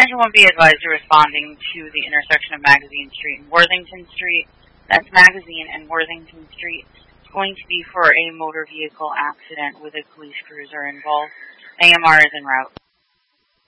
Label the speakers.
Speaker 1: Attention won't be advised to responding to the intersection of Magazine Street and Worthington Street. That's Magazine and Worthington Street. It's going to be for a motor vehicle accident with a police cruiser involved. AMR is en route.